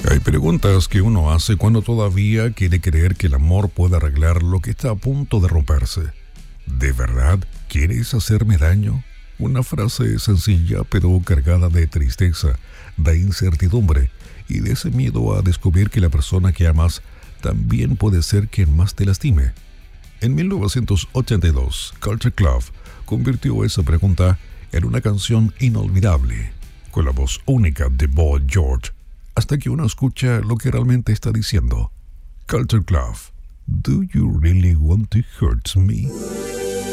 Hay preguntas que uno hace cuando todavía quiere creer que el amor puede arreglar lo que está a punto de romperse. ¿De verdad quieres hacerme daño? Una frase sencilla pero cargada de tristeza, de incertidumbre y de ese miedo a descubrir que la persona que amas también puede ser quien más te lastime. En 1982, Culture Club convirtió esa pregunta en una canción inolvidable, con la voz única de Boy George, hasta que uno escucha lo que realmente está diciendo. Culture Club, ¿Do you really want to hurt me?